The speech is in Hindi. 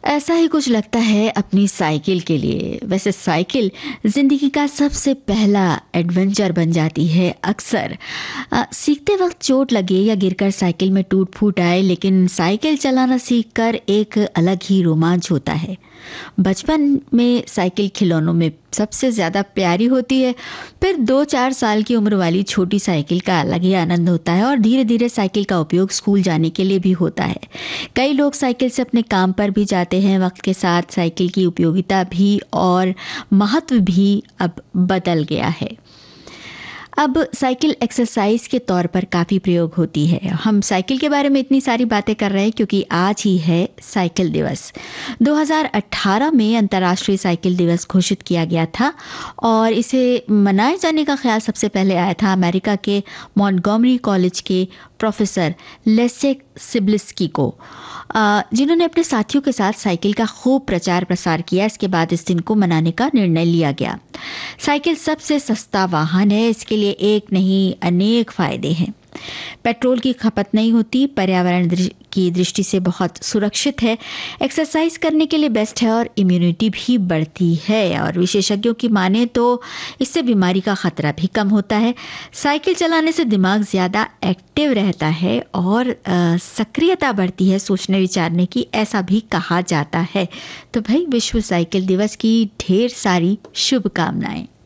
ऐसा ही कुछ लगता है अपनी साइकिल के लिए। वैसे साइकिल ज़िंदगी का सबसे पहला एडवेंचर बन जाती है अक्सर। सीखते वक्त चोट लगे या गिरकर साइकिल में टूट फूट आए, लेकिन साइकिल चलाना सीखकर एक अलग ही रोमांच होता है। बचपन में साइकिल खिलौनों में सबसे ज़्यादा प्यारी होती है, फिर 2-4 साल की उम्र वाली छोटी साइकिल का अलग ही आनंद होता है और धीरे धीरे साइकिल का उपयोग स्कूल जाने के लिए भी होता है। कई लोग साइकिल से अपने काम पर भी जाते हैं। वक्त के साथ साइकिल की उपयोगिता भी और महत्व भी अब बदल गया है। अब साइकिल एक्सरसाइज के तौर पर काफ़ी प्रयोग होती है। हम साइकिल के बारे में इतनी सारी बातें कर रहे हैं क्योंकि आज ही है साइकिल दिवस। 2018 में अंतर्राष्ट्रीय साइकिल दिवस घोषित किया गया था और इसे मनाए जाने का ख्याल सबसे पहले आया था अमेरिका के मॉन्टगोमरी कॉलेज के प्रोफेसर लेसेक सिब्लिस्की को, जिन्होंने अपने साथियों के साथ साइकिल का खूब प्रचार प्रसार किया। इसके बाद इस दिन को मनाने का निर्णय लिया गया। साइकिल सबसे सस्ता वाहन है, इसके लिए एक नहीं अनेक फायदे हैं। पेट्रोल की खपत नहीं होती, पर्यावरण की दृष्टि से बहुत सुरक्षित है, एक्सरसाइज करने के लिए बेस्ट है और इम्यूनिटी भी बढ़ती है। और विशेषज्ञों की माने तो इससे बीमारी का खतरा भी कम होता है। साइकिल चलाने से दिमाग ज़्यादा एक्टिव रहता है और सक्रियता बढ़ती है सोचने विचारने की, ऐसा भी कहा जाता है। तो भाई, विश्व साइकिल दिवस की ढेर सारी शुभकामनाएं।